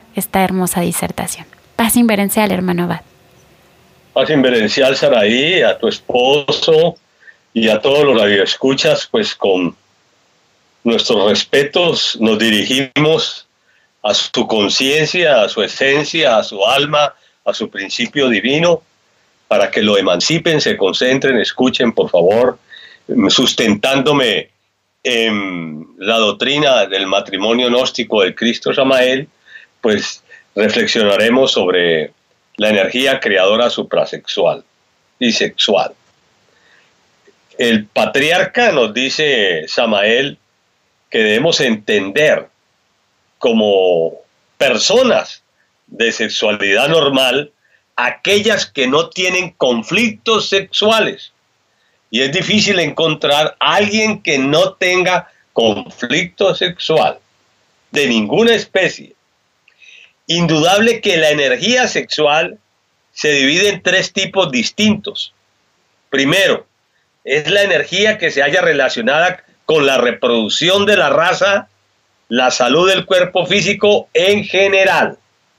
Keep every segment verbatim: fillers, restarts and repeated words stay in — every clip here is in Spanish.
esta hermosa disertación. Paz inverencial, hermano Abad. Paz inverencial, Saraí, a tu esposo y a todos los radioescuchas, pues con nuestros respetos nos dirigimos a su conciencia, a su esencia, a su alma, a su principio divino, para que lo emancipen, se concentren, escuchen, por favor, sustentándome en la doctrina del matrimonio gnóstico del Cristo Samael, pues reflexionaremos sobre la energía creadora suprasexual y sexual. El patriarca nos dice Samael que debemos entender como personas de sexualidad normal aquellas que no tienen conflictos sexuales. Y es difícil encontrar a alguien que no tenga conflicto sexual de ninguna especie. Indudable que la energía sexual se divide en tres tipos distintos. Primero, es la energía que se halla relacionada con la reproducción de la raza, la salud del cuerpo físico en general.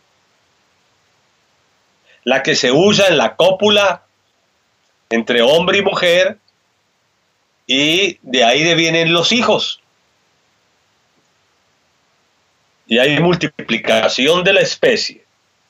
La que se usa en la cópula entre hombre y mujer, y de ahí devienen los hijos. Y hay multiplicación de la especie.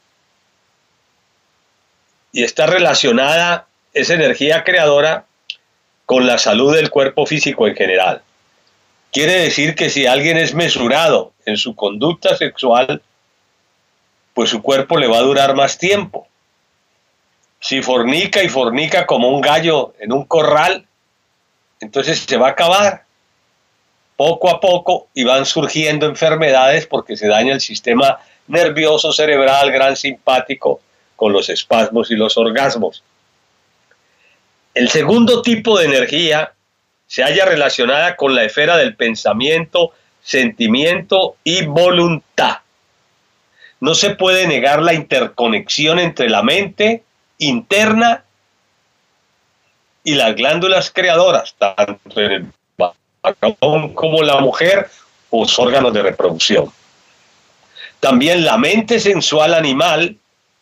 Y está relacionada esa energía creadora con la salud del cuerpo físico en general. Quiere decir que si alguien es mesurado en su conducta sexual, pues su cuerpo le va a durar más tiempo. Si fornica y fornica como un gallo en un corral, entonces se va a acabar poco a poco y van surgiendo enfermedades porque se daña el sistema nervioso cerebral gran simpático con los espasmos y los orgasmos. El segundo tipo de energía se halla relacionada con la esfera del pensamiento, sentimiento y voluntad. No se puede negar la interconexión entre la mente interna y las glándulas creadoras, tanto en el varón como la mujer, o los órganos de reproducción. También la mente sensual animal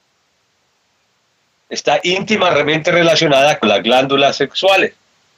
está íntimamente relacionada con las glándulas sexuales.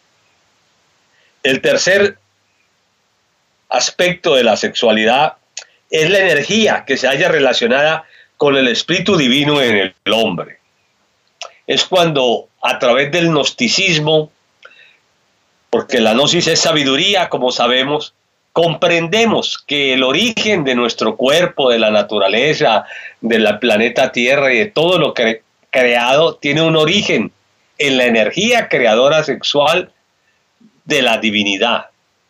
El tercer aspecto de la sexualidad es la energía que se halla relacionada con el espíritu divino en el hombre. Es cuando a través del gnosticismo, porque la gnosis es sabiduría, como sabemos, comprendemos que el origen de nuestro cuerpo, de la naturaleza, del planeta Tierra y de todo lo que creado tiene un origen en la energía creadora sexual de la divinidad.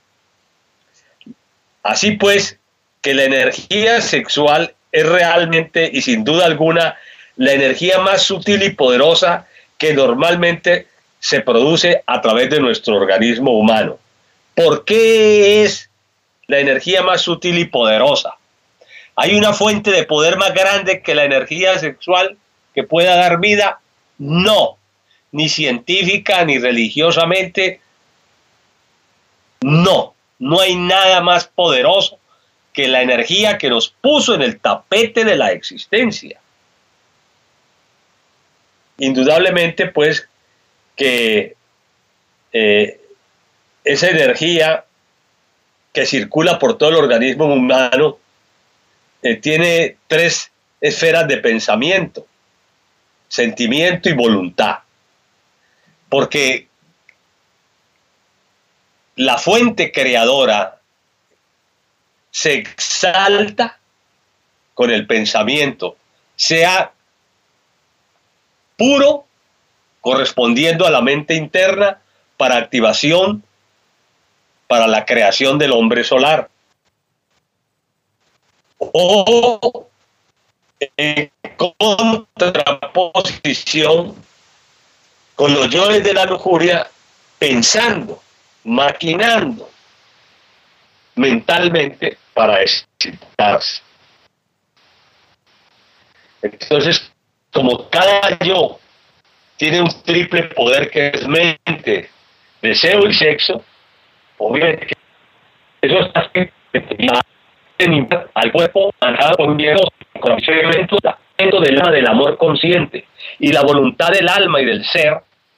Así pues, que la energía sexual es realmente y sin duda alguna la energía más sutil y poderosa que normalmente se produce a través de nuestro organismo humano. ¿Por qué es la energía más sutil y poderosa? ¿Hay una fuente de poder más grande que la energía sexual que pueda dar vida? No, ni científica ni religiosamente. No, no hay nada más poderoso que la energía que nos puso en el tapete de la existencia. Indudablemente, pues, que eh, esa energía que circula por todo el organismo humano eh, tiene tres esferas de pensamiento: sentimiento y voluntad. Porque la fuente creadora se exalta con el pensamiento, sea puro, correspondiendo a la mente interna, para activación, para la creación del hombre solar. O en contraposición con los yoes de la lujuria, pensando, maquinando mentalmente para excitarse. Entonces, como cada yo tiene un triple poder que es mente, deseo y sexo, obviamente eso está al cuerpo manejado por un miedo con ese elemento del alma del amor consciente y la voluntad del alma y del ser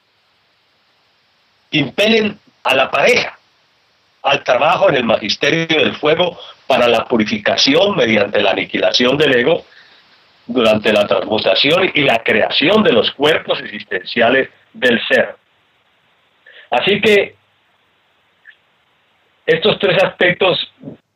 impelen a la pareja al trabajo en el magisterio del fuego para la purificación mediante la aniquilación del ego durante la transmutación y la creación de los cuerpos existenciales del ser. Así que estos tres aspectos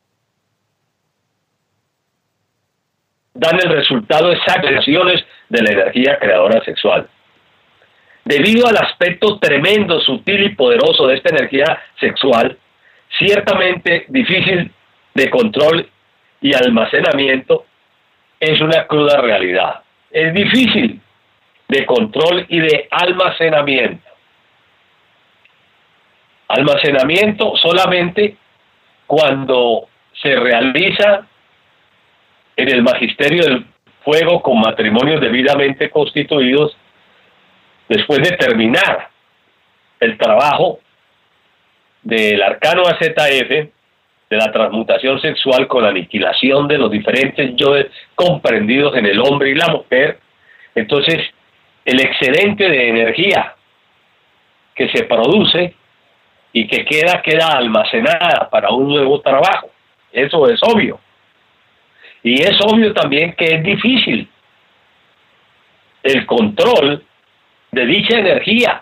dan el resultado exacto de las acciones de la energía creadora sexual. Debido al aspecto tremendo, sutil y poderoso de esta energía sexual, ciertamente difícil de control y almacenamiento, es una cruda realidad. Es difícil de control y de almacenamiento. Almacenamiento solamente cuando se realiza en el magisterio del fuego con matrimonios debidamente constituidos, después de terminar el trabajo del arcano A Z F, de la transmutación sexual con la aniquilación de los diferentes yoes comprendidos en el hombre y la mujer. Entonces, el excedente de energía que se produce y que queda, queda almacenada para un nuevo trabajo. Eso es obvio. Y es obvio también que es difícil el control de dicha energía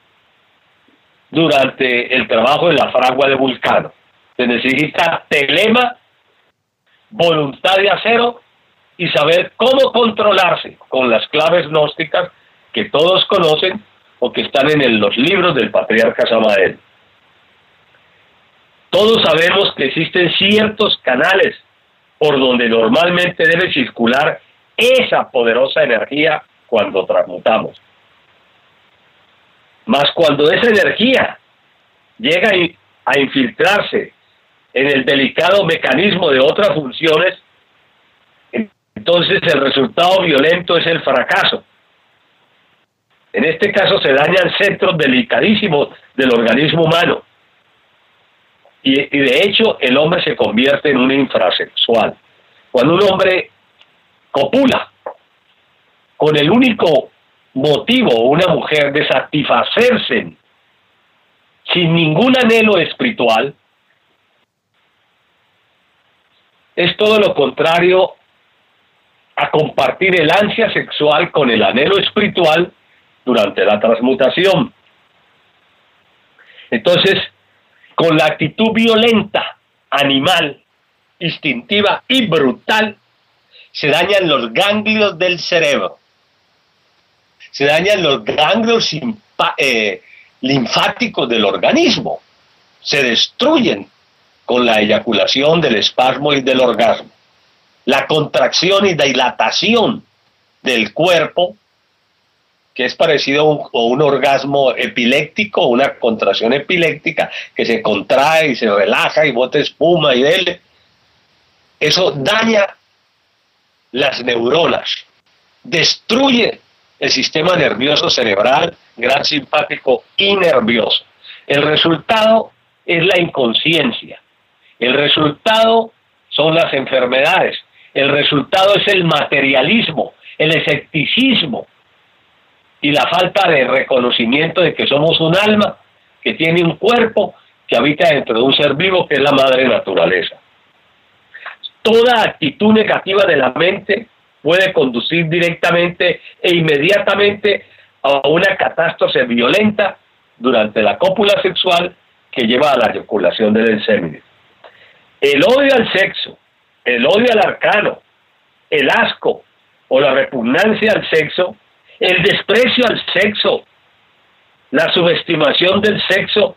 durante el trabajo de la fragua de Vulcano. Se necesita telema, voluntad de acero y saber cómo controlarse con las claves gnósticas que todos conocen o que están en el, los libros del patriarca Samael. Todos sabemos que existen ciertos canales por donde normalmente debe circular esa poderosa energía cuando transmutamos. Mas cuando esa energía llega a infiltrarse en el delicado mecanismo de otras funciones, entonces el resultado violento es el fracaso. En este caso se dañan centros delicadísimos del organismo humano. Y, y de hecho el hombre se convierte en un infrasexual. Cuando un hombre copula con el único motivo, una mujer, de satisfacerse sin ningún anhelo espiritual, es todo lo contrario a compartir el ansia sexual con el anhelo espiritual durante la transmutación. Entonces, con la actitud violenta, animal, instintiva y brutal, se dañan los ganglios del cerebro, se dañan los ganglios eh, linfáticos del organismo, se destruyen con la eyaculación del espasmo y del orgasmo. La contracción y dilatación del cuerpo, que es parecido a un, a un orgasmo epiléptico, una contracción epiléptica que se contrae y se relaja y bota espuma y dele. Eso daña las neuronas, destruye el sistema nervioso cerebral, gran simpático y nervioso. El resultado es la inconsciencia. El resultado son las enfermedades. El resultado es el materialismo, el escepticismo y la falta de reconocimiento de que somos un alma que tiene un cuerpo que habita dentro de un ser vivo que es la madre naturaleza. Toda actitud negativa de la mente puede conducir directamente e inmediatamente a una catástrofe violenta durante la cópula sexual que lleva a la eyaculación del insémine. El odio al sexo, el odio al arcano, el asco o la repugnancia al sexo, el desprecio al sexo, la subestimación del sexo,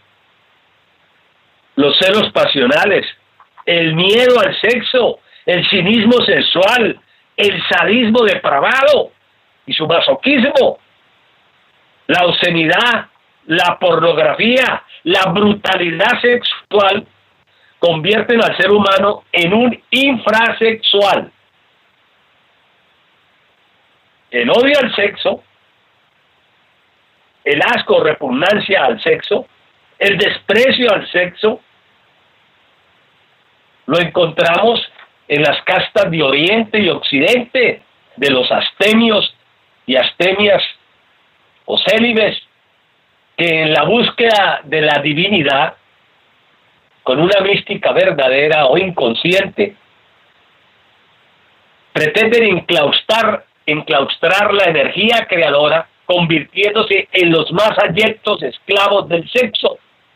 los celos pasionales, el miedo al sexo, el cinismo sexual, el sadismo depravado y su masoquismo, la obscenidad, la pornografía, la brutalidad sexual, convierten al ser humano en un infrasexual. El odio al sexo, el asco o repugnancia al sexo, el desprecio al sexo, lo encontramos en las castas de Oriente y Occidente, de los astemios y astemias o célibes, que en la búsqueda de la divinidad, con una mística verdadera o inconsciente, pretenden enclaustrar, enclaustrar la energía creadora, convirtiéndose en los más abyectos esclavos del sexo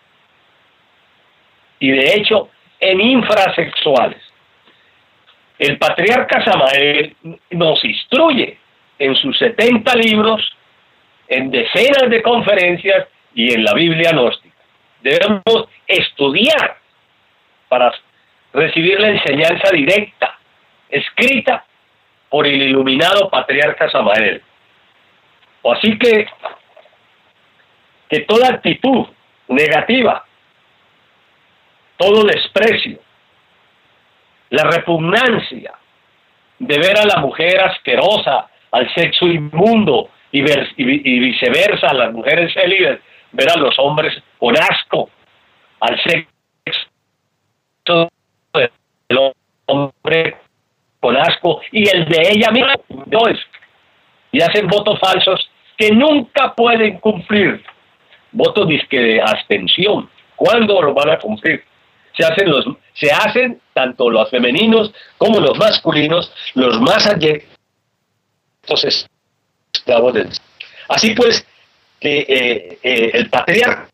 y de hecho en infrasexuales. El patriarca Samael nos instruye en sus setenta libros, en decenas de conferencias y en la Biblia gnóstica. Debemos estudiar para recibir la enseñanza directa, escrita por el iluminado patriarca Samael. Así que, que toda actitud negativa, todo desprecio, la repugnancia de ver a la mujer asquerosa, al sexo inmundo y, ver, y, y viceversa, a las mujeres célibes, ver a los hombres con asco, al sexo del hombre con asco y el de ella misma, y hacen votos falsos que nunca pueden cumplir, votos disque de abstención. ¿Cuándo lo van a cumplir? Se hacen los, se hacen tanto los femeninos como los masculinos, los más abyectos esclavos del... Así pues, que eh, eh, el patriarca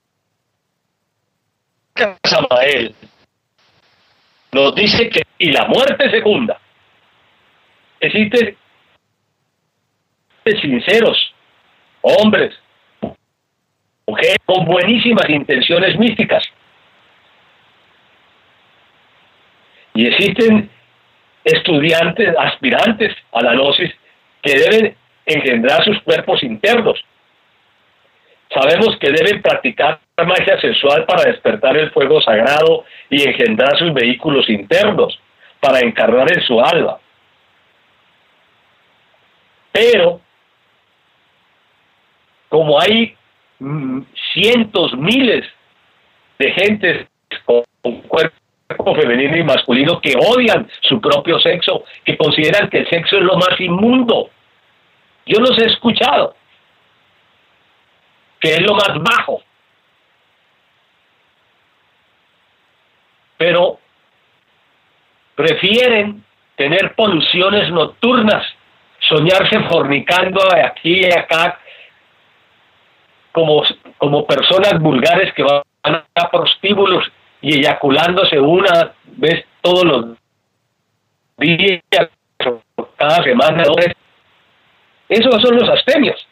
Samael nos dice que, y la muerte segunda, existen sinceros, hombres, mujeres con buenísimas intenciones místicas. Y existen estudiantes, aspirantes a la gnosis, que deben engendrar sus cuerpos internos. Sabemos que deben practicar magia sexual para despertar el fuego sagrado y engendrar sus vehículos internos, para encarnar en su alma. Pero, como hay mm, cientos, miles de gentes con, con cuerpo femenino y masculino que odian su propio sexo, que consideran que el sexo es lo más inmundo, yo los he escuchado, que es lo más bajo, pero prefieren tener poluciones nocturnas, soñarse fornicando aquí y acá, como, como personas vulgares que van a prostíbulos y eyaculándose una vez todos los días, cada semana. Esos son los astemios.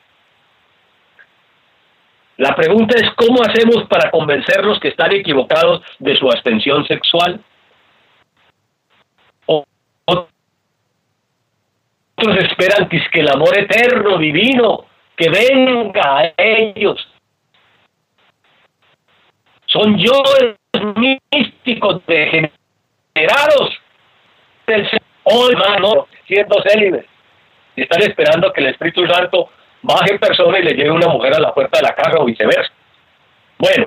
La pregunta es, ¿cómo hacemos para convencerlos que están equivocados de su abstención sexual? O, otros esperan que, que el amor eterno, divino, que venga a ellos. Son yoes místicos degenerados del hoy, hermano, siendo célibes, y están esperando que el Espíritu Santo baje en persona y le lleve una mujer a la puerta de la casa o viceversa. Bueno,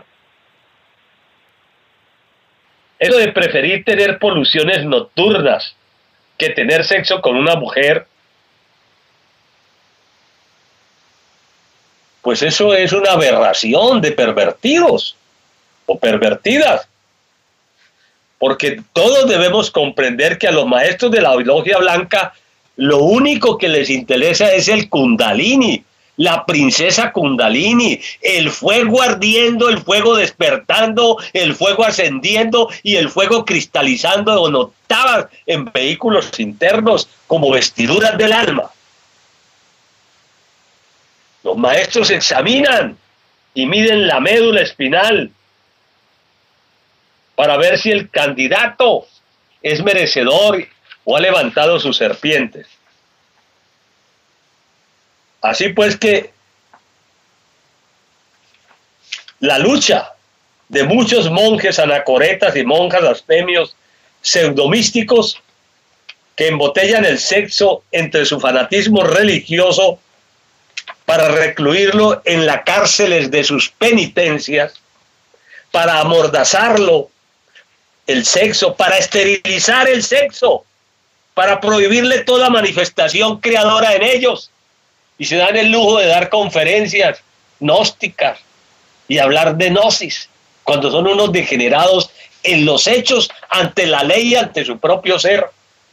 eso de preferir tener poluciones nocturnas que tener sexo con una mujer, pues eso es una aberración de pervertidos o pervertidas, porque todos debemos comprender que a los maestros de la logia blanca lo único que les interesa es el Kundalini, la princesa Kundalini, el fuego ardiendo, el fuego despertando, el fuego ascendiendo y el fuego cristalizando en octavas en vehículos internos como vestiduras del alma. Los maestros examinan y miden la médula espinal para ver si el candidato es merecedor o ha levantado sus serpientes. Así pues que la lucha de muchos monjes anacoretas y monjas astemios pseudomísticos que embotellan el sexo entre su fanatismo religioso para recluirlo en las cárceles de sus penitencias, para amordazarlo el sexo, para esterilizar el sexo, para prohibirle toda manifestación creadora en ellos. Y se dan el lujo de dar conferencias gnósticas y hablar de gnosis, cuando son unos degenerados en los hechos, ante la ley y ante su propio ser.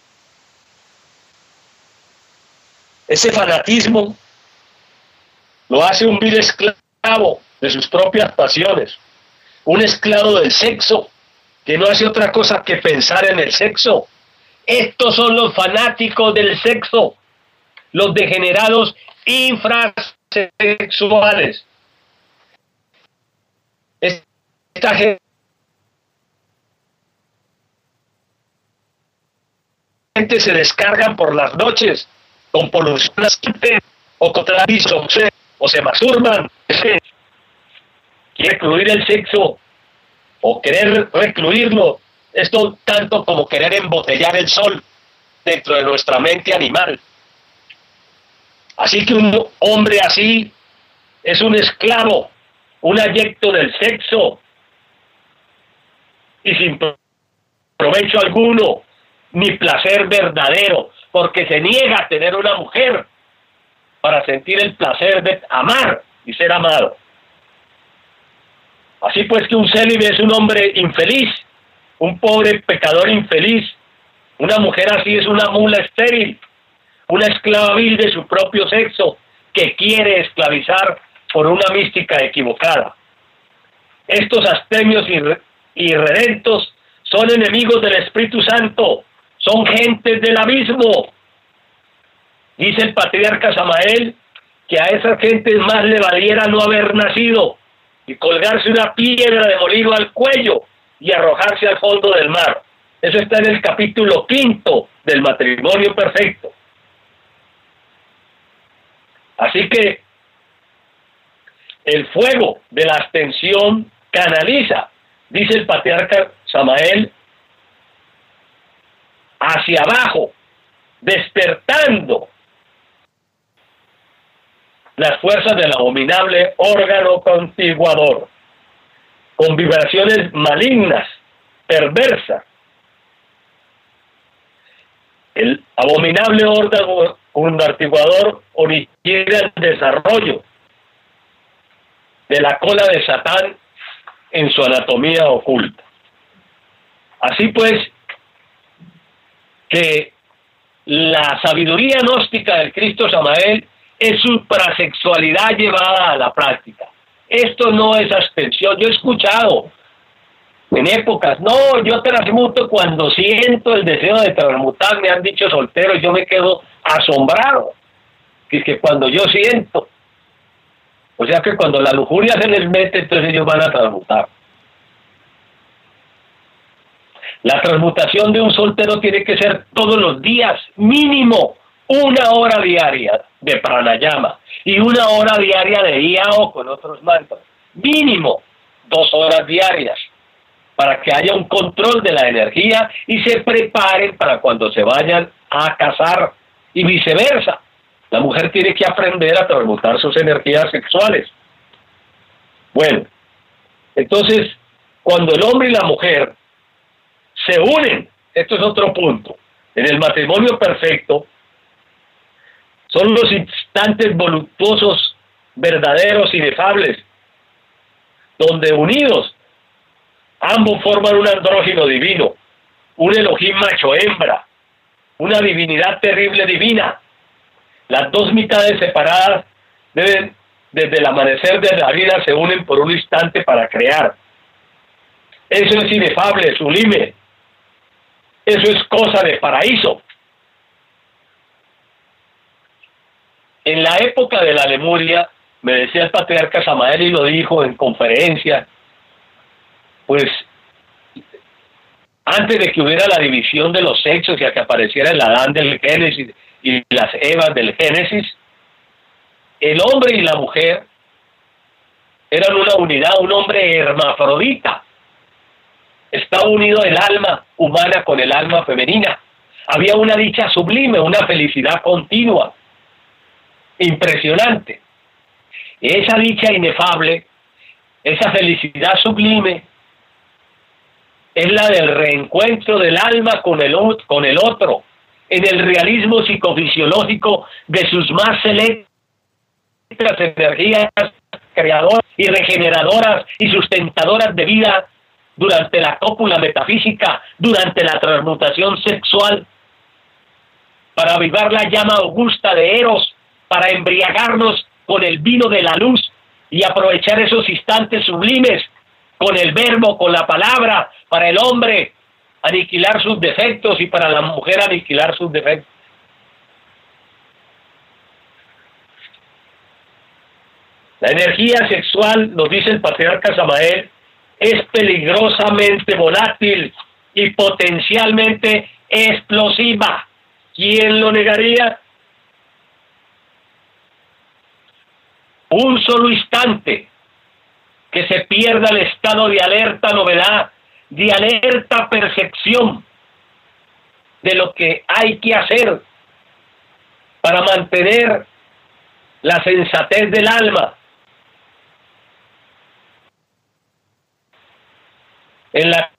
Ese fanatismo lo hace un vil esclavo de sus propias pasiones, un esclavo del sexo, que no hace otra cosa que pensar en el sexo. Estos son los fanáticos del sexo, los degenerados infrasexuales. Esta gente se descargan por las noches con poluciones o con o se masturban. Quiere excluir el sexo o querer recluirlo. Esto tanto como querer embotellar el sol dentro de nuestra mente animal. Así que un hombre así es un esclavo, un ayecto del sexo, y sin provecho alguno, ni placer verdadero, porque se niega a tener una mujer para sentir el placer de amar y ser amado. Así pues que un célibe es un hombre infeliz, un pobre pecador infeliz. Una mujer así es una mula estéril, una esclava vil de su propio sexo, que quiere esclavizar por una mística equivocada. Estos astemios irredentos son enemigos del Espíritu Santo, son gentes del abismo. Dice el patriarca Samael que a esas gentes más le valiera no haber nacido y colgarse una piedra de molino al cuello y arrojarse al fondo del mar. Eso está en el capítulo quinto del matrimonio perfecto. Así que el fuego de la abstención canaliza, dice el patriarca Samael, hacia abajo, despertando las fuerzas del abominable órgano contiguador, con vibraciones malignas, perversas. El abominable órgano contiguador origina el desarrollo de la cola de Satán en su anatomía oculta. Así pues, que la sabiduría gnóstica del Cristo Samael es suprasexualidad llevada a la práctica. Esto no es abstención. Yo he escuchado en épocas, no, yo transmuto cuando siento el deseo de transmutar, me han dicho solteros, yo me quedo asombrado. Que es que cuando yo siento, o sea que cuando la lujuria se les mete, entonces ellos van a transmutar. La transmutación de un soltero tiene que ser todos los días, mínimo una hora diaria de pranayama y una hora diaria de yao con otros mantras. Mínimo dos horas diarias para que haya un control de la energía y se preparen para cuando se vayan a casar y viceversa. La mujer tiene que aprender a transmutar sus energías sexuales. Bueno, entonces, cuando el hombre y la mujer se unen, esto es otro punto, en el matrimonio perfecto, son los instantes voluptuosos, verdaderos, inefables, donde unidos, ambos forman un andrógino divino, un Elohim macho-hembra, una divinidad terrible divina. Las dos mitades separadas deben, desde el amanecer de la vida, se unen por un instante para crear. Eso es inefable, sublime. Eso es cosa de paraíso. En la época de la Lemuria, me decía el patriarca Samael y lo dijo en conferencia, pues antes de que hubiera la división de los sexos y a que apareciera el Adán del Génesis y las Evas del Génesis, el hombre y la mujer eran una unidad, un hombre hermafrodita. Estaba unido el alma humana con el alma femenina. Había una dicha sublime, una felicidad continua, impresionante. Esa dicha inefable, esa felicidad sublime, es la del reencuentro del alma con el, con el otro, en el realismo psicofisiológico de sus más selectas energías creadoras y regeneradoras y sustentadoras de vida durante la cópula metafísica, durante la transmutación sexual, para avivar la llama augusta de Eros, para embriagarnos con el vino de la luz y aprovechar esos instantes sublimes con el verbo, con la palabra, para el hombre aniquilar sus defectos y para la mujer aniquilar sus defectos. La energía sexual, nos dice el patriarca Samael, es peligrosamente volátil y potencialmente explosiva. ¿Quién lo negaría? Un solo instante que se pierda el estado de alerta novedad, de alerta percepción de lo que hay que hacer para mantener la sensatez del alma en la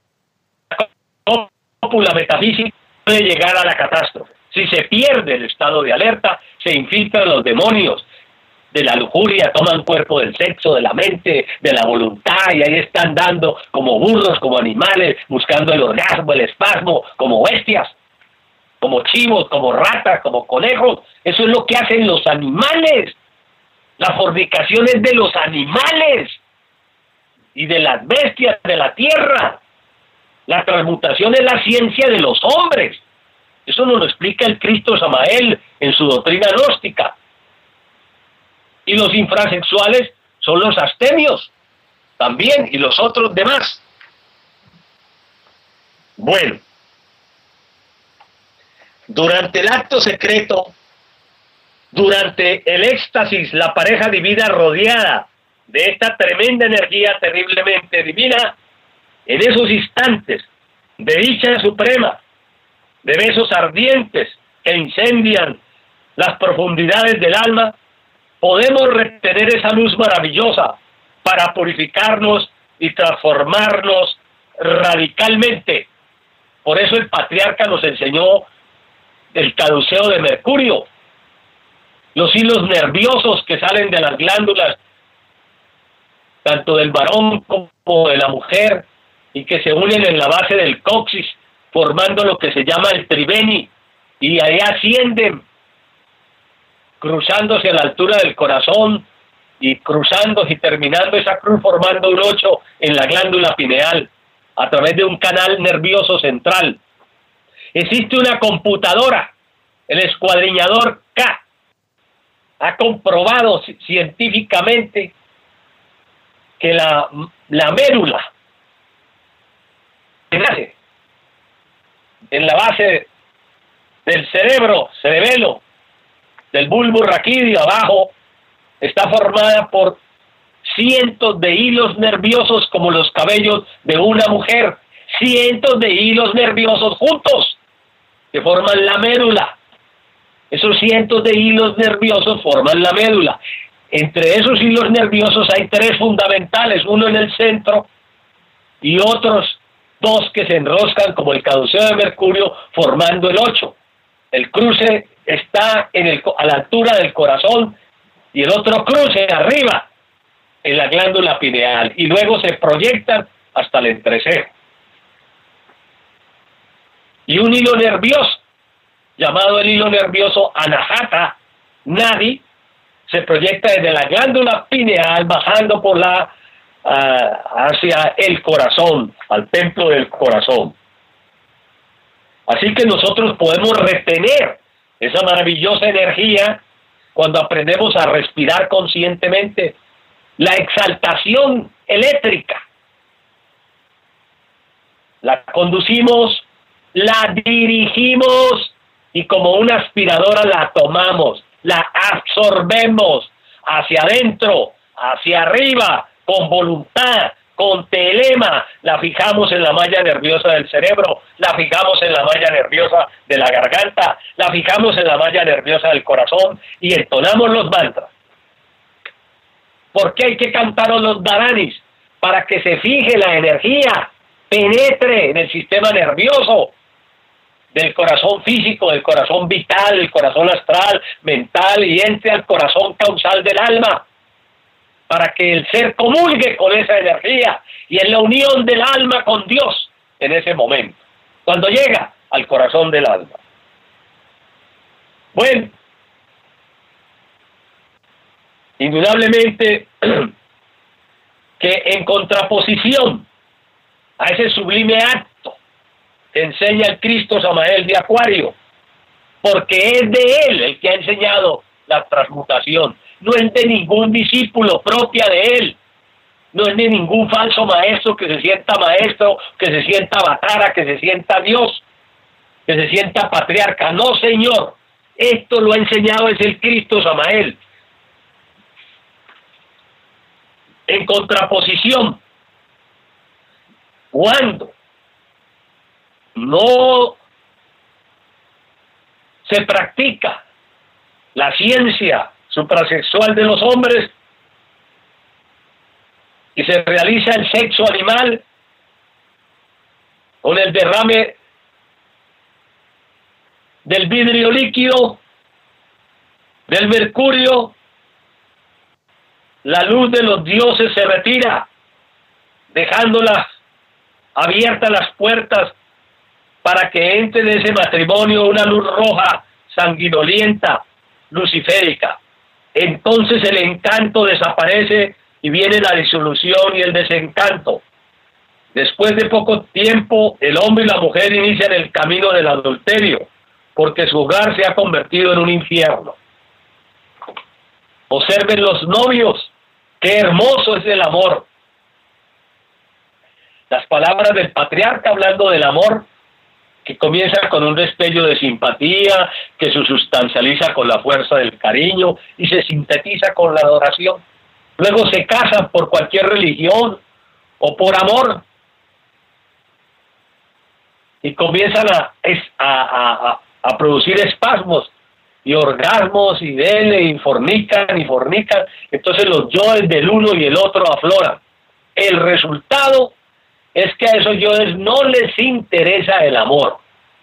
cópula metafísica, puede llegar a la catástrofe. Si se pierde el estado de alerta, se infiltran los demonios de la lujuria, toman cuerpo del sexo, de la mente, de la voluntad, y ahí están dando como burros, como animales, buscando el orgasmo, el espasmo, como bestias, como chivos, como ratas, como conejos. Eso es lo que hacen los animales. La fornicación es de los animales y de las bestias de la tierra. La transmutación es la ciencia de los hombres. Eso nos lo explica el Cristo Samael en su doctrina gnóstica. Y los infrasexuales son los astemios también, y los otros demás. Bueno, durante el acto secreto, durante el éxtasis, la pareja divina rodeada de esta tremenda energía terriblemente divina, en esos instantes de dicha suprema, de besos ardientes que incendian las profundidades del alma, podemos retener esa luz maravillosa para purificarnos y transformarnos radicalmente. Por eso el patriarca nos enseñó el caduceo de Mercurio, los hilos nerviosos que salen de las glándulas, tanto del varón como de la mujer, y que se unen en la base del coxis, formando lo que se llama el triveni, y ahí ascienden, cruzándose a la altura del corazón, y cruzando y terminando esa cruz formando un ocho en la glándula pineal, a través de un canal nervioso central. Existe una computadora, el escuadriñador K, ha comprobado científicamente que la, la médula que nace en la base del cerebro, cerebelo, del bulbo raquídeo abajo, está formada por cientos de hilos nerviosos como los cabellos de una mujer, cientos de hilos nerviosos juntos que forman la médula. Esos cientos de hilos nerviosos forman la médula. Entre esos hilos nerviosos hay tres fundamentales, uno en el centro y otros dos que se enroscan como el caduceo de Mercurio formando el ocho. El cruce está en el, a la altura del corazón y el otro cruce arriba en la glándula pineal y luego se proyectan hasta el entrecejo. Y un hilo nervioso, llamado el hilo nervioso Anahata Nadi, se proyecta desde la glándula pineal bajando por la uh, hacia el corazón, al templo del corazón. Así que nosotros podemos retener esa maravillosa energía cuando aprendemos a respirar conscientemente. La exaltación eléctrica la conducimos, la dirigimos y como una aspiradora la tomamos, la absorbemos hacia adentro, hacia arriba, con voluntad, con telema, la fijamos en la malla nerviosa del cerebro, la fijamos en la malla nerviosa de la garganta, la fijamos en la malla nerviosa del corazón y entonamos los mantras. ¿Por qué hay que cantar los dharanis? Para que se fije la energía penetre en el sistema nervioso del corazón físico, del corazón vital, del corazón astral, mental, y entre al corazón causal del alma, para que el ser comulgue con esa energía y en la unión del alma con Dios en ese momento, cuando llega al corazón del alma. Bueno, indudablemente que en contraposición a ese sublime acto que enseña el Cristo Samael de Acuario, porque es de él el que ha enseñado la transmutación, no es de ningún discípulo propia de él, no es de ningún falso maestro que se sienta maestro, que se sienta avatara, que se sienta Dios, que se sienta patriarca. No, señor, esto lo ha enseñado es el Cristo Samael. En contraposición, cuando no se practica la ciencia suprasexual de los hombres y se realiza el sexo animal con el derrame del vidrio líquido, del mercurio, la luz de los dioses se retira, dejándolas abiertas las puertas para que entre en ese matrimonio una luz roja, sanguinolienta, luciférica. Entonces el encanto desaparece y viene la disolución y el desencanto. Después de poco tiempo, el hombre y la mujer inician el camino del adulterio, porque su hogar se ha convertido en un infierno. Observen los novios, qué hermoso es el amor. Las palabras del patriarca hablando del amor, que comienza con un destello de simpatía, que se sustancializa con la fuerza del cariño y se sintetiza con la adoración. Luego se casan por cualquier religión o por amor y comienzan a, a, a, a producir espasmos y orgasmos y dele y fornican y fornican. Entonces los yoes del uno y el otro afloran. El resultado es que a esos yoes no les interesa el amor.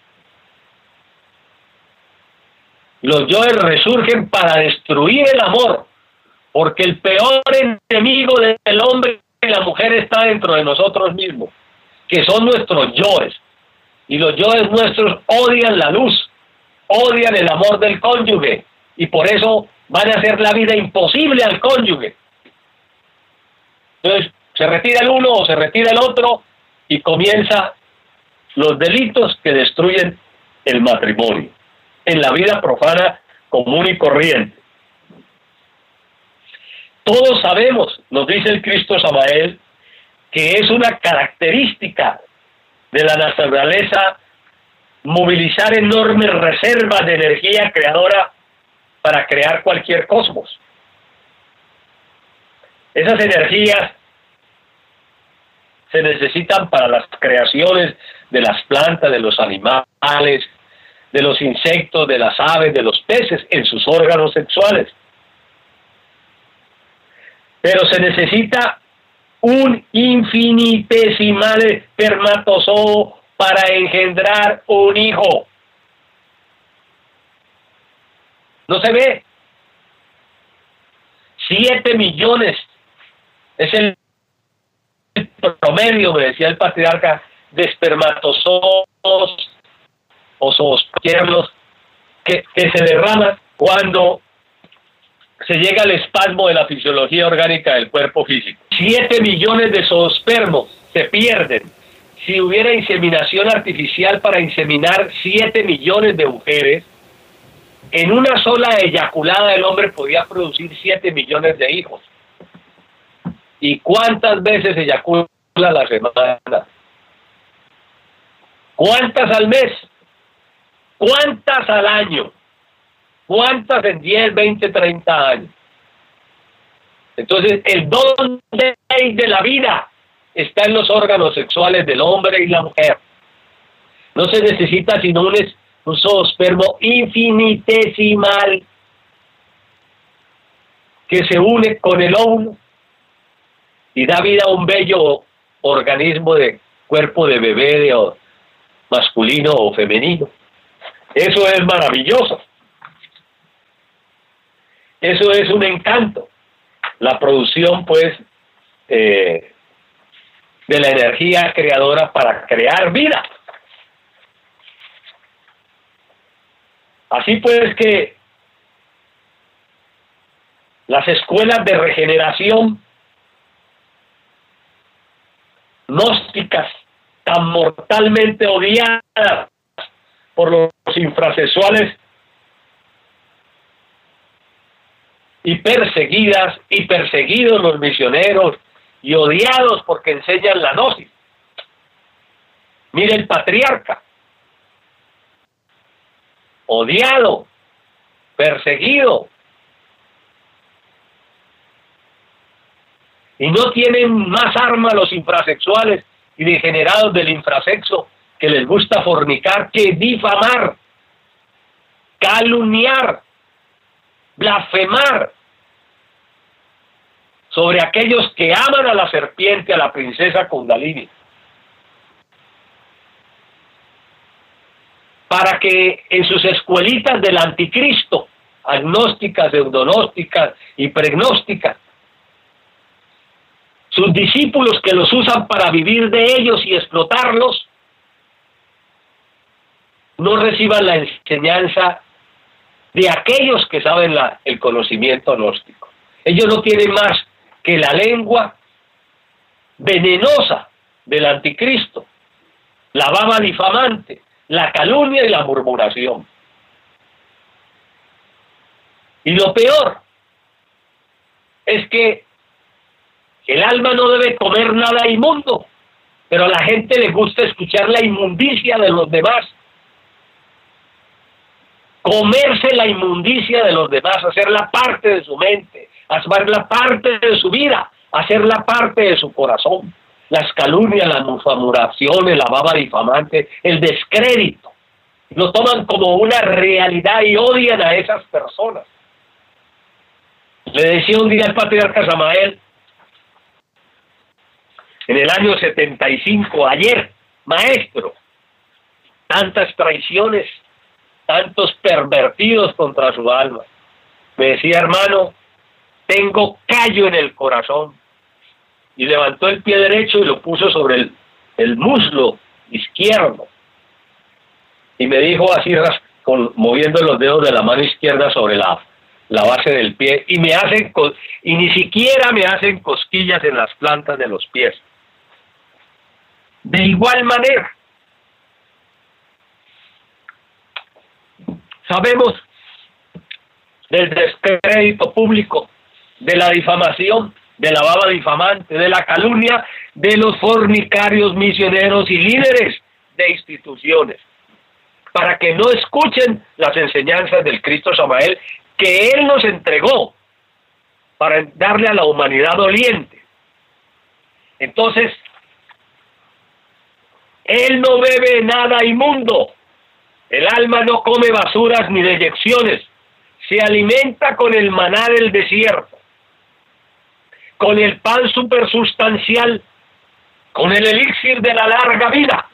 Los yoes resurgen para destruir el amor, porque el peor enemigo del hombre y la mujer está dentro de nosotros mismos, que son nuestros yoes. Y los yoes nuestros odian la luz, odian el amor del cónyuge, y por eso van a hacer la vida imposible al cónyuge. Entonces, se retira el uno o se retira el otro y comienzan los delitos que destruyen el matrimonio en la vida profana común y corriente. Todos sabemos, nos dice el Cristo Samael, que es una característica de la naturaleza movilizar enormes reservas de energía creadora para crear cualquier cosmos. Esas energías se necesitan para las creaciones de las plantas, de los animales, de los insectos, de las aves, de los peces en sus órganos sexuales. Pero se necesita un infinitesimal espermatozoo para engendrar un hijo. No se ve. Siete millones es el promedio, me decía el patriarca, de espermatozoos o zoospermos que, que se derraman cuando se llega al espasmo de la fisiología orgánica del cuerpo físico. Siete millones de zoospermos se pierden. Si hubiera inseminación artificial para inseminar siete millones de mujeres, en una sola eyaculada el hombre podía producir siete millones de hijos. ¿Y cuántas veces eyacula a la semana? ¿Cuántas al mes? ¿Cuántas al año? ¿Cuántas en diez, veinte, treinta años? Entonces, el don de la vida está en los órganos sexuales del hombre y la mujer. No se necesita sino un, un zoospermo infinitesimal que se une con el óvulo y da vida a un bello organismo de cuerpo de bebé de, o, masculino o femenino. Eso es maravilloso. Eso es un encanto. La producción, pues, eh, de la energía creadora para crear vida. Así pues que las escuelas de regeneración gnósticas, tan mortalmente odiadas por los infrasexuales y perseguidas y perseguidos los misioneros y odiados porque enseñan la gnosis. Mire el patriarca, odiado, perseguido, y no tienen más armas los infrasexuales y degenerados del infrasexo que les gusta fornicar que difamar, calumniar, blasfemar sobre aquellos que aman a la serpiente, a la princesa Kundalini, para que en sus escuelitas del anticristo, agnósticas, pseudognósticas y pregnósticas, sus discípulos que los usan para vivir de ellos y explotarlos, no reciban la enseñanza de aquellos que saben la, el conocimiento gnóstico. Ellos no tienen más que la lengua venenosa del anticristo, la baba difamante, la calumnia y la murmuración. Y lo peor es que el alma no debe comer nada inmundo, pero a la gente le gusta escuchar la inmundicia de los demás, comerse la inmundicia de los demás, hacerla parte de su mente, hacerla parte de su vida, hacerla parte de su corazón. Las calumnias, las murmuraciones, la baba difamante, el descrédito, lo toman como una realidad y odian a esas personas. Le decía un día al patriarca Samael, en el año setenta y cinco, ayer, maestro, tantas traiciones, tantos pervertidos contra su alma. Me decía, hermano, tengo callo en el corazón. Y levantó el pie derecho y lo puso sobre el, el muslo izquierdo. Y me dijo así, con, moviendo los dedos de la mano izquierda sobre la, la base del pie, y me hacen, y ni siquiera me hacen cosquillas en las plantas de los pies. De igual manera, sabemos del descrédito público, de la difamación, de la baba difamante, de la calumnia, de los fornicarios, misioneros y líderes de instituciones, para que no escuchen las enseñanzas del Cristo Samael que Él nos entregó para darle a la humanidad doliente. Entonces, Él no bebe nada inmundo, el alma no come basuras ni deyecciones, se alimenta con el maná del desierto, con el pan supersustancial, con el elixir de la larga vida.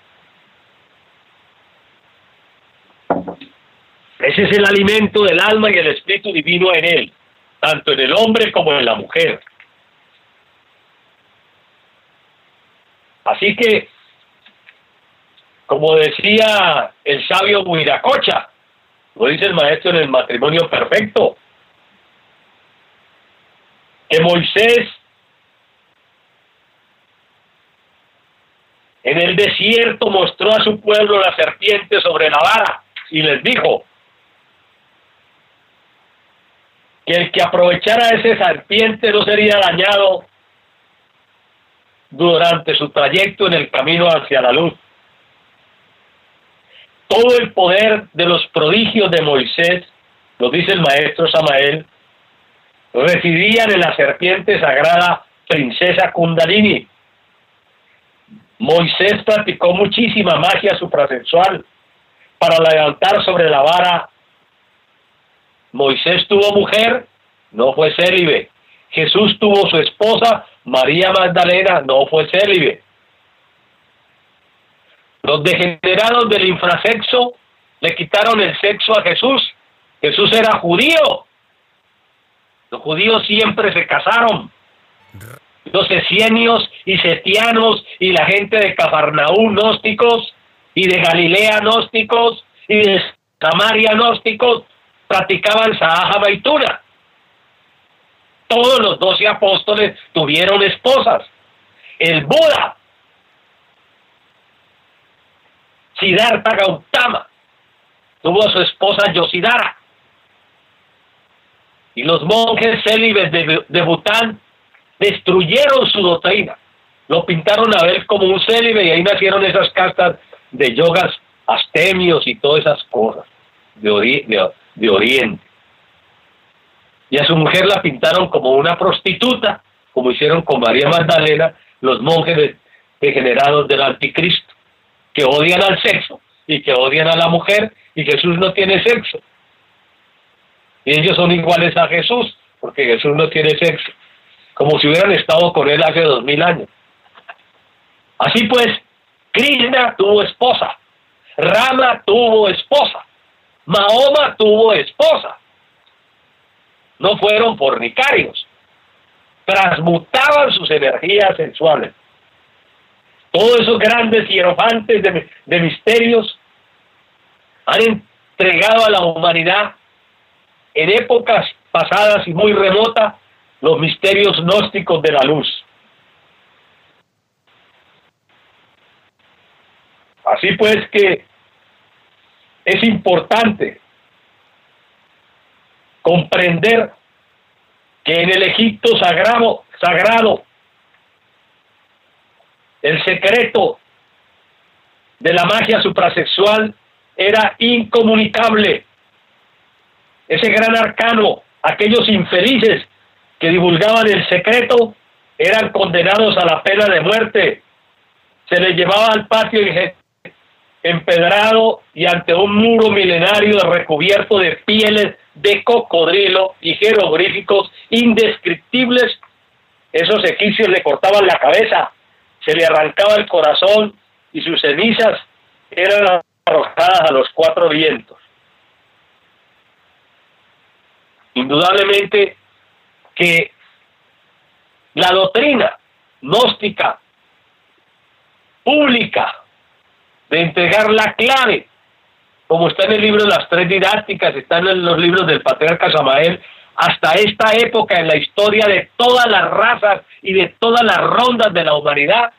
Ese es el alimento del alma y el espíritu divino en él, tanto en el hombre como en la mujer. Así que, como decía el sabio Huiracocha, lo dice el maestro en el matrimonio perfecto, que Moisés en el desierto mostró a su pueblo la serpiente sobre la vara y les dijo que el que aprovechara esa serpiente no sería dañado durante su trayecto en el camino hacia la luz. Todo el poder de los prodigios de Moisés, lo dice el maestro Samael, residían en la serpiente sagrada princesa Kundalini. Moisés practicó muchísima magia suprasexual para levantar sobre la vara. Moisés tuvo mujer, no fue célibe. Jesús tuvo su esposa, María Magdalena, no fue célibe. Los degenerados del infrasexo le quitaron el sexo a Jesús. Jesús era judío. Los judíos siempre se casaron. Los esenios y setianos y la gente de Cafarnaúm gnósticos y de Galilea gnósticos y de Samaria gnósticos practicaban Sahaja Maituna. Todos los doce apóstoles tuvieron esposas. El Buda, Siddhartha Gautama, tuvo a su esposa Yosidara. Y los monjes célibes de, de Bután destruyeron su doctrina. Lo pintaron a ver como un célibe y ahí nacieron esas castas de yogas astemios y todas esas cosas de, ori de, de Oriente. Y a su mujer la pintaron como una prostituta, como hicieron con María Magdalena los monjes degenerados del anticristo, que odian al sexo y que odian a la mujer, y Jesús no tiene sexo. Y ellos son iguales a Jesús, porque Jesús no tiene sexo, como si hubieran estado con él hace dos mil años. Así pues, Krishna tuvo esposa, Rama tuvo esposa, Mahoma tuvo esposa. No fueron fornicarios, transmutaban sus energías sexuales. Todos esos grandes hierofantes de, de misterios han entregado a la humanidad en épocas pasadas y muy remotas los misterios gnósticos de la luz. Así pues que es importante comprender que en el Egipto sagrado, sagrado el secreto de la magia suprasexual era incomunicable. Ese gran arcano, aquellos infelices que divulgaban el secreto, eran condenados a la pena de muerte. Se les llevaba al patio empedrado y ante un muro milenario recubierto de pieles de cocodrilo y jeroglíficos indescriptibles. Esos egipcios le cortaban la cabeza, se le arrancaba el corazón y sus cenizas eran arrojadas a los cuatro vientos. Indudablemente que la doctrina gnóstica pública de entregar la clave, como está en el libro de las tres didácticas, está en los libros del patriarca Samael, hasta esta época en la historia de todas las razas y de todas las rondas de la humanidad,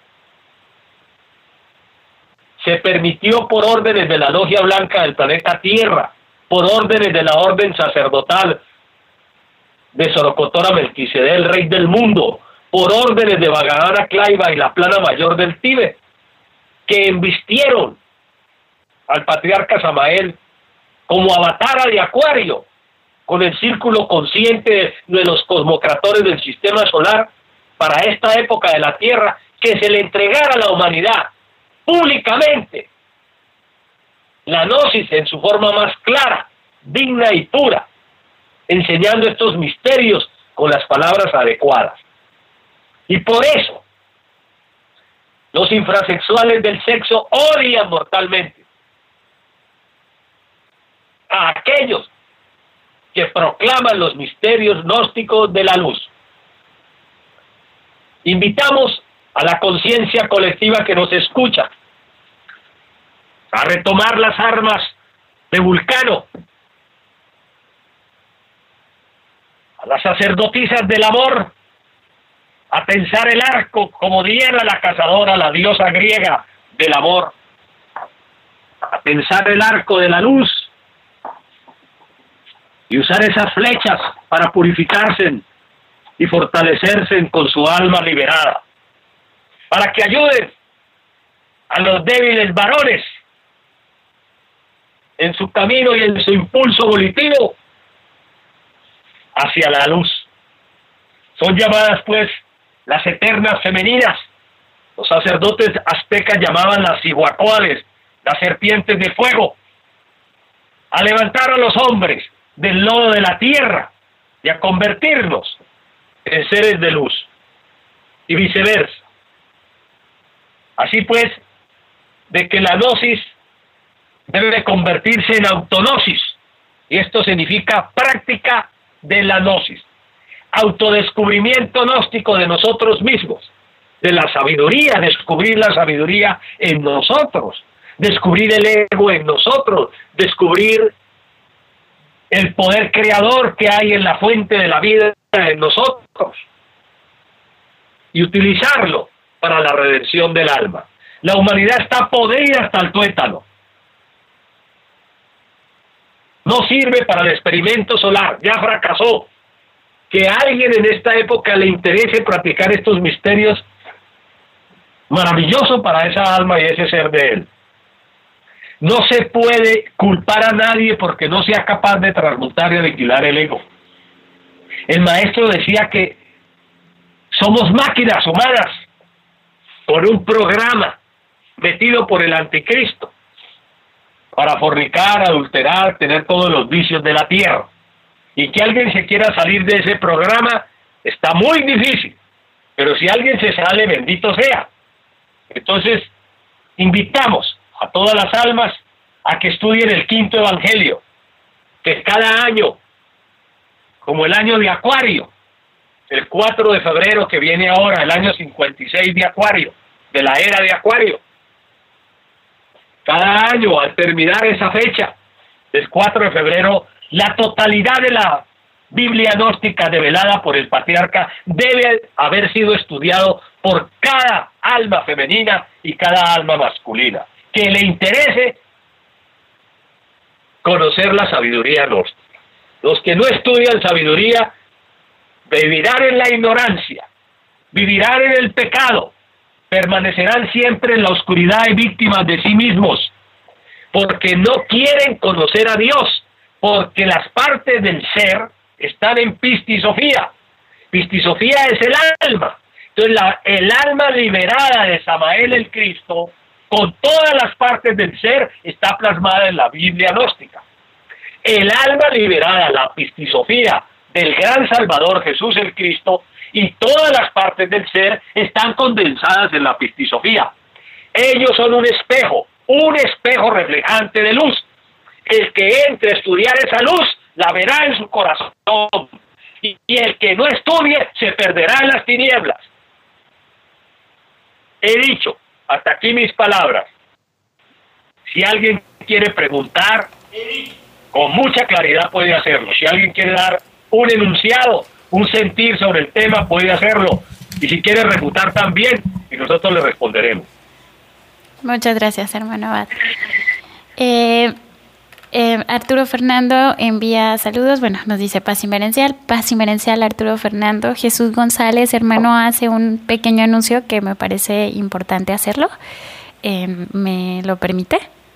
se permitió por órdenes de la Logia Blanca del planeta Tierra, por órdenes de la orden sacerdotal de Sorocotora Melquisedec, el rey del mundo, por órdenes de Bhagavana Klaiva y la plana mayor del Tíbet, que embistieron al patriarca Samael como avatara de Acuario, con el círculo consciente de los cosmocratores del sistema solar, para esta época de la Tierra, que se le entregara a la humanidad públicamente la gnosis en su forma más clara, digna y pura, enseñando estos misterios con las palabras adecuadas. Y por eso los infrasexuales del sexo odian mortalmente a aquellos que proclaman los misterios gnósticos de la luz. Invitamos a la conciencia colectiva que nos escucha a retomar las armas de Vulcano, a las sacerdotisas del amor, a tensar el arco como Diana la cazadora, la diosa griega del amor, a tensar el arco de la luz y usar esas flechas para purificarse y fortalecerse con su alma liberada, para que ayuden a los débiles varones en su camino y en su impulso volitivo hacia la luz. Son llamadas pues las eternas femeninas. Los sacerdotes aztecas llamaban las cihuacoales, las serpientes de fuego, a levantar a los hombres del lodo de la tierra y a convertirlos en seres de luz, y viceversa. Así pues, de que la gnosis debe convertirse en autognosis, y esto significa práctica de la gnosis, autodescubrimiento gnóstico de nosotros mismos, de la sabiduría, descubrir la sabiduría en nosotros, descubrir el ego en nosotros, descubrir el poder creador que hay en la fuente de la vida en nosotros y utilizarlo para la redención del alma. La humanidad está podrida hasta el tuétano. No sirve para el experimento solar, ya fracasó. Que a alguien en esta época le interese practicar estos misterios, maravilloso para esa alma y ese ser de él. No se puede culpar a nadie porque no sea capaz de transmutar y aniquilar el ego. El maestro decía que somos máquinas humanas por un programa metido por el anticristo para fornicar, adulterar, tener todos los vicios de la tierra. Y que alguien se quiera salir de ese programa está muy difícil. Pero si alguien se sale, bendito sea. Entonces, invitamos a todas las almas a que estudien el quinto evangelio, que cada año, como el año de Acuario, el cuatro de febrero que viene ahora, el año cincuenta y seis de Acuario, de la era de Acuario, cada año al terminar esa fecha, el cuatro de febrero, la totalidad de la Biblia gnóstica develada por el patriarca debe haber sido estudiado por cada alma femenina y cada alma masculina que le interese conocer la sabiduría gnóstica. Los que no estudian sabiduría vivirán en la ignorancia, vivirán en el pecado, permanecerán siempre en la oscuridad y víctimas de sí mismos, porque no quieren conocer a Dios, porque las partes del ser están en pistisofía. Pistisofía es el alma. Entonces la, el alma liberada de Samael el Cristo, con todas las partes del ser, está plasmada en la Biblia gnóstica. El alma liberada, la pistisofía del gran Salvador Jesús el Cristo, y todas las partes del ser están condensadas en la pistisofía. Ellos son un espejo, un espejo reflejante de luz. El que entre a estudiar esa luz, la verá en su corazón. Y, y el que no estudie, se perderá en las tinieblas. He dicho, hasta aquí mis palabras. Si alguien quiere preguntar, con mucha claridad puede hacerlo. Si alguien quiere dar un enunciado, un sentir sobre el tema, puede hacerlo. Y si quiere refutar también, y nosotros le responderemos. Muchas gracias, hermano Abad. Eh, eh, Arturo Fernando envía saludos, bueno, nos dice paz inverencial, paz inverencial Arturo Fernando. Jesús González, hermano, hace un pequeño anuncio que me parece importante hacerlo. Eh, ¿Me lo permite?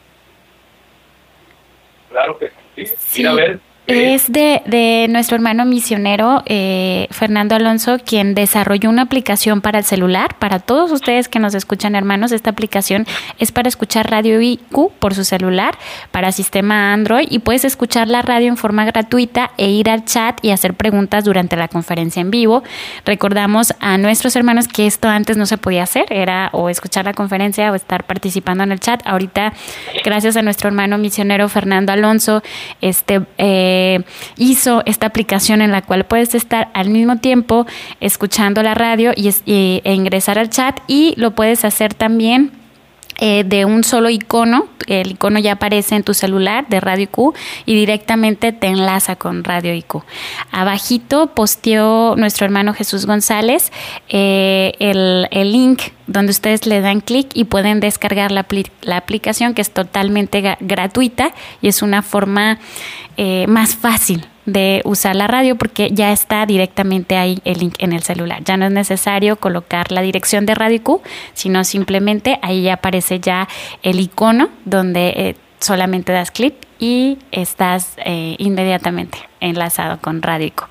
Claro que sí. Sí. Ir a ver. Es de, de nuestro hermano misionero eh, Fernando Alonso, quien desarrolló una aplicación para el celular. Para todos ustedes que nos escuchan, hermanos, esta aplicación es para escuchar Radio I Q por su celular, para sistema Android, y puedes escuchar la radio en forma gratuita e ir al chat y hacer preguntas durante la conferencia en vivo. Recordamos a nuestros hermanos que esto antes no se podía hacer, era o escuchar la conferencia o estar participando en el chat. Ahorita, gracias a nuestro hermano misionero Fernando Alonso, este... Eh, hizo esta aplicación en la cual puedes estar al mismo tiempo escuchando la radio y, y, e ingresar al chat, y lo puedes hacer también eh, de un solo icono. El icono ya aparece en tu celular de Radio I Q y directamente te enlaza con Radio I Q. Abajito posteó nuestro hermano Jesús González eh, el, el link donde ustedes le dan clic y pueden descargar la, apli- la aplicación, que es totalmente ga- gratuita y es una forma eh, más fácil de usar la radio, porque ya está directamente ahí el link en el celular. Ya no es necesario colocar la dirección de Radio I Q, sino simplemente ahí ya aparece ya el icono donde eh, solamente das clic y estás eh, inmediatamente enlazado con Radio I Q.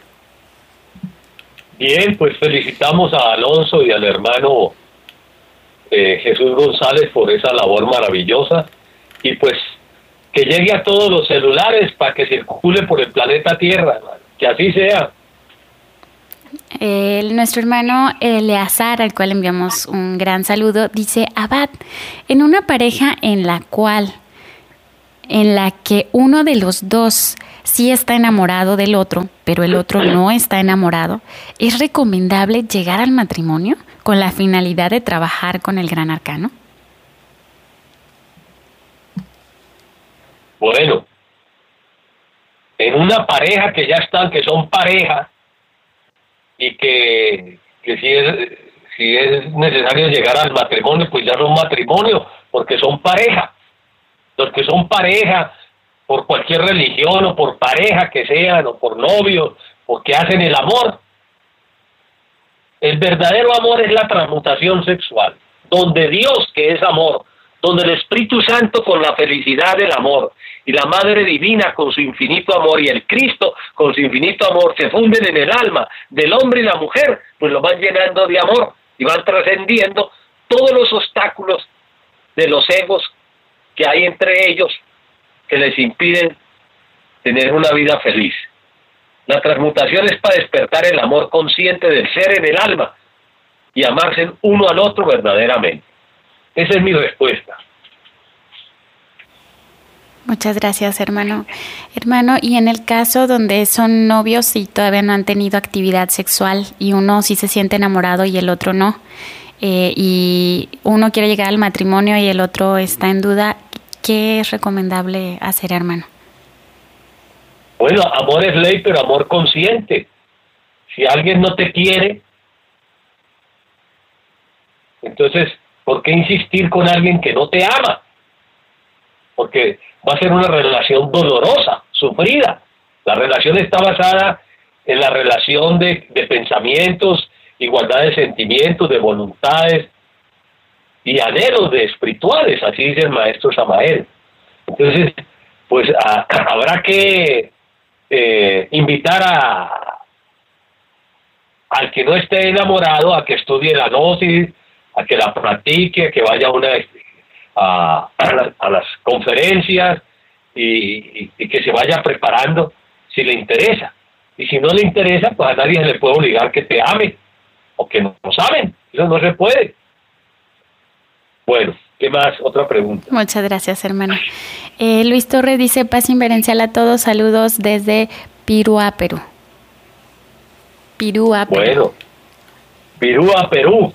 Bien, pues felicitamos a Alonso y al hermano eh, Jesús González por esa labor maravillosa, y pues que llegue a todos los celulares para que circule por el planeta Tierra, hermano. Que así sea. Eh, nuestro hermano Eleazar, al cual enviamos un gran saludo, dice: Abad, en una pareja en la cual, en la que uno de los dos sí está enamorado del otro, pero el otro no está enamorado, ¿es recomendable llegar al matrimonio con la finalidad de trabajar con el gran arcano? Bueno, en una pareja que ya están, que son pareja, y que, que si es, si es necesario llegar al matrimonio, pues ya son matrimonio, porque son pareja. Los que son pareja, por cualquier religión, o por pareja que sean, o por novios, o que hacen el amor. El verdadero amor es la transmutación sexual, donde Dios, que es amor, donde el Espíritu Santo con la felicidad del amor, y la Madre Divina con su infinito amor, y el Cristo con su infinito amor, se funden en el alma del hombre y la mujer, pues lo van llenando de amor, y van trascendiendo todos los obstáculos de los egos que hay entre ellos, que les impiden tener una vida feliz. La transmutación es para despertar el amor consciente del ser en el alma, y amarse uno al otro verdaderamente. Esa es mi respuesta. Muchas gracias, hermano. Hermano, y en el caso donde son novios y todavía no han tenido actividad sexual y uno sí se siente enamorado y el otro no, eh, y uno quiere llegar al matrimonio y el otro está en duda, ¿qué es recomendable hacer, hermano? Bueno, amor es ley, pero amor consciente. Si alguien no te quiere, entonces, ¿por qué insistir con alguien que no te ama? Porque va a ser una relación dolorosa, sufrida. La relación está basada en la relación de, de pensamientos, igualdad de sentimientos, de voluntades y anhelos de espirituales, así dice el maestro Samael. Entonces, pues a, habrá que eh, invitar a al que no esté enamorado a que estudie la gnosis, a que la practique, a que vaya a una a, a, la, a las conferencias y, y, y que se vaya preparando si le interesa. Y si no le interesa, pues a nadie se le puede obligar que te ame o que no, no saben. Eso no se puede. Bueno, ¿qué más? Otra pregunta. Muchas gracias, hermano. Eh, Luis Torres dice: paz inverencial a todos, saludos desde Pirúa, Perú. Pirúa, Perú. Bueno, Pirúa, Perú.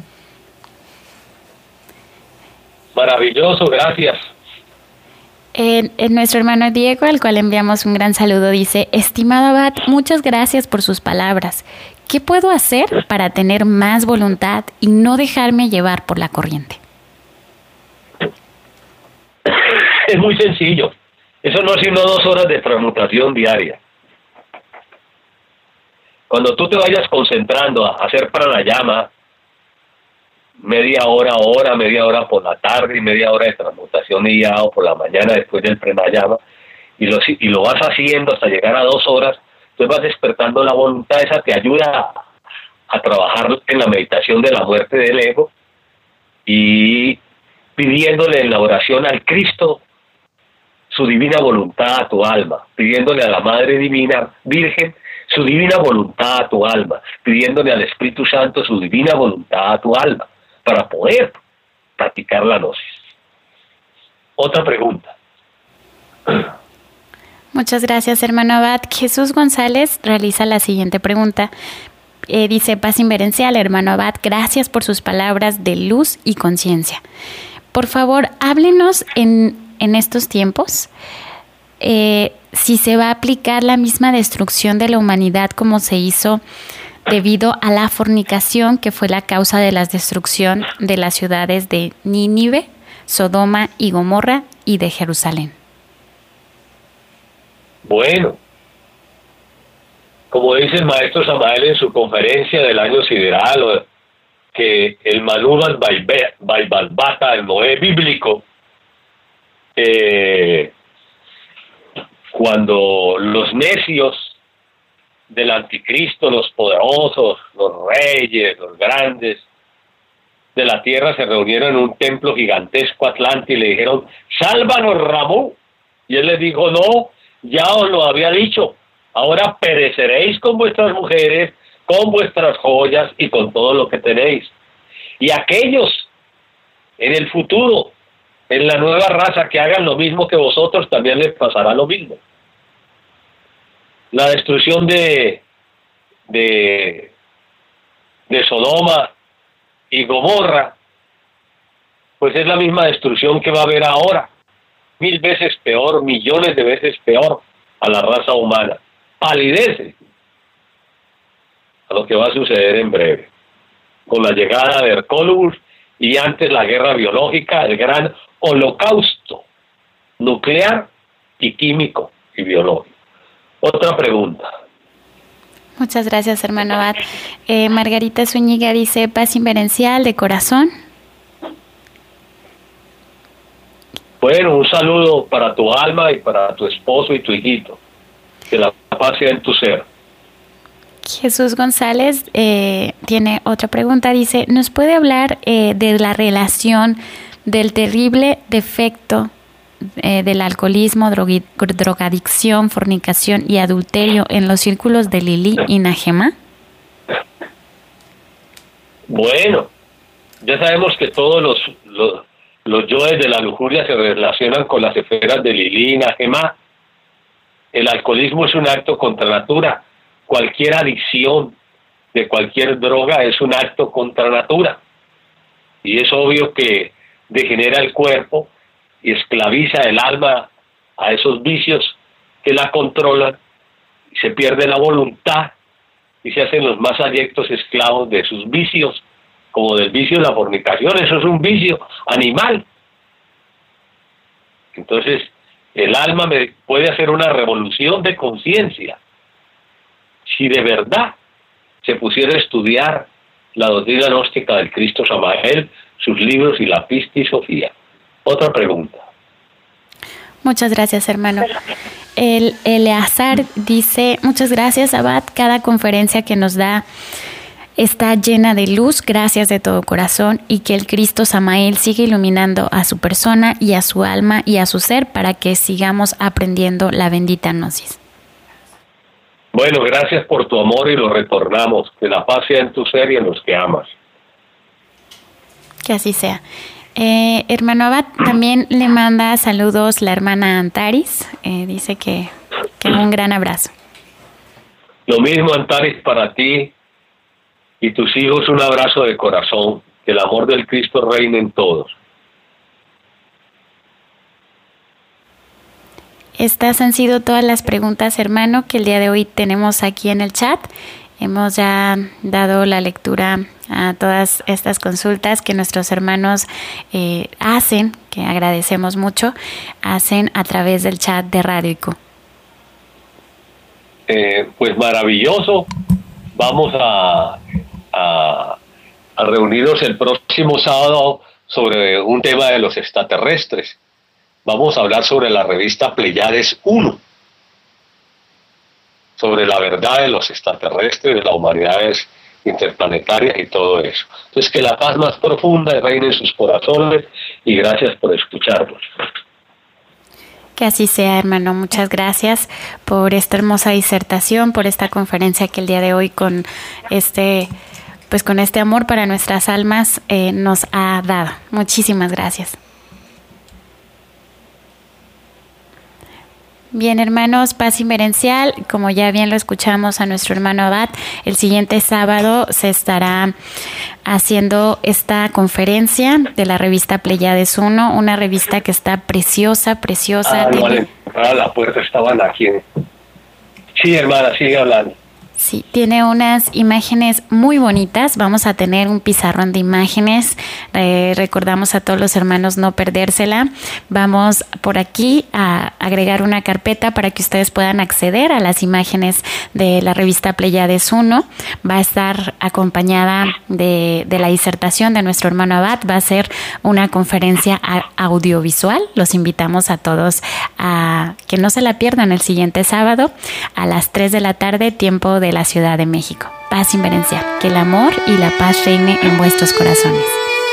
Maravilloso, gracias. Eh, eh, nuestro hermano Diego, al cual enviamos un gran saludo, dice: estimado Abad, muchas gracias por sus palabras. ¿Qué puedo hacer para tener más voluntad y no dejarme llevar por la corriente? Es muy sencillo. Eso no es sino dos horas de transmutación diaria. Cuando tú te vayas concentrando a hacer pranayama, media hora, hora, media hora por la tarde y media hora de transmutación y ya o por la mañana después del pranayama, y lo, y lo vas haciendo hasta llegar a dos horas, entonces vas despertando la voluntad. Esa te ayuda a, a trabajar en la meditación de la muerte del ego y pidiéndole en la oración al Cristo su divina voluntad a tu alma, pidiéndole a la Madre Divina Virgen su divina voluntad a tu alma, pidiéndole al Espíritu Santo su divina voluntad a tu alma, para poder practicar la gnosis. Otra pregunta. Muchas gracias, hermano Abad. Jesús González realiza la siguiente pregunta. Eh, dice: paz inverencial, hermano Abad, gracias por sus palabras de luz y conciencia. Por favor, háblenos en, en estos tiempos eh, si se va a aplicar la misma destrucción de la humanidad como se hizo debido a la fornicación, que fue la causa de la destrucción de las ciudades de Nínive, Sodoma y Gomorra y de Jerusalén. Bueno, como dice el maestro Samael en su conferencia del año sideral, que el Manudas Baibalbata, el Noé bíblico, eh, cuando los necios del anticristo, los poderosos, los reyes, los grandes de la tierra se reunieron en un templo gigantesco atlante y le dijeron: sálvanos, Ramú. Y él les dijo: no, ya os lo había dicho, ahora pereceréis con vuestras mujeres, con vuestras joyas y con todo lo que tenéis. Y aquellos en el futuro, en la nueva raza, que hagan lo mismo que vosotros, también les pasará lo mismo. La destrucción de, de, de Sodoma y Gomorra, pues es la misma destrucción que va a haber ahora, mil veces peor, millones de veces peor a la raza humana. Palidece a lo que va a suceder en breve, con la llegada de Hercólogos y antes la guerra biológica, el gran holocausto nuclear y químico y biológico. Otra pregunta. Muchas gracias, hermano Abad. Eh, Margarita Zúñiga dice, paz inverencial de corazón. Bueno, un saludo para tu alma y para tu esposo y tu hijito. Que la paz sea en tu ser. Jesús González eh, tiene otra pregunta. Dice, ¿nos puede hablar eh, de la relación del terrible defecto eh, del alcoholismo, drogui, drogadicción, fornicación y adulterio en los círculos de Lili y Najema? Bueno, ya sabemos que todos los, los, los yoes de la lujuria se relacionan con las esferas de Lili y Najema. El alcoholismo es un acto contra natura. Cualquier adicción de cualquier droga es un acto contra natura. Y es obvio que degenera el cuerpo y esclaviza el alma a esos vicios que la controlan, y se pierde la voluntad y se hacen los más adyectos esclavos de sus vicios, como del vicio de la fornicación. Eso es un vicio animal. Entonces, el alma me puede hacer una revolución de conciencia si de verdad se pusiera a estudiar la doctrina gnóstica del Cristo Samael, sus libros y la Pista y Sofía. Otra pregunta. Muchas gracias, hermano. El Eleazar dice, muchas gracias, Abad. Cada conferencia que nos da está llena de luz, gracias de todo corazón, y que el Cristo Samael siga iluminando a su persona y a su alma y a su ser para que sigamos aprendiendo la bendita gnosis. Bueno, gracias por tu amor y lo retornamos. Que la paz sea en tu ser y en los que amas. Que así sea. Eh, hermano Abad, también le manda saludos la hermana Antaris. Eh, dice que, que un gran abrazo. Lo mismo, Antaris, para ti y tus hijos, un abrazo de corazón. Que el amor del Cristo reine en todos. Estas han sido todas las preguntas, hermano, que el día de hoy tenemos aquí en el chat. Hemos ya dado la lectura a todas estas consultas que nuestros hermanos eh, hacen, que agradecemos mucho, hacen a través del chat de Radio I C U. Eh, pues maravilloso. Vamos a, a, a reunirnos el próximo sábado sobre un tema de los extraterrestres. Vamos a hablar sobre la revista Pleiades uno, sobre la verdad de los extraterrestres, de las humanidades interplanetarias y todo eso. Entonces, que la paz más profunda reine en sus corazones y gracias por escucharnos. Que así sea, hermano. Muchas gracias por esta hermosa disertación, por esta conferencia que el día de hoy con este, pues con este amor para nuestras almas eh, nos ha dado. Muchísimas gracias. Bien, hermanos, paz inverencial, como ya bien lo escuchamos a nuestro hermano Abad, el siguiente sábado se estará haciendo esta conferencia de la revista Pleiades uno, una revista que está preciosa, preciosa. Ah, no, tiene... a la puerta estaban aquí. Sí, hermana, sigue hablando. Sí, tiene unas imágenes muy bonitas. Vamos a tener un pizarrón de imágenes. Eh, recordamos a todos los hermanos no perdérsela. Vamos por aquí a agregar una carpeta para que ustedes puedan acceder a las imágenes de la revista Pleiades uno. Va a estar acompañada de, de la disertación de nuestro hermano Abad. Va a ser una conferencia audiovisual. Los invitamos a todos a que no se la pierdan el siguiente sábado a las tres de la tarde, tiempo de la Ciudad de México. Paz inverencial, que el amor y la paz reine en vuestros corazones.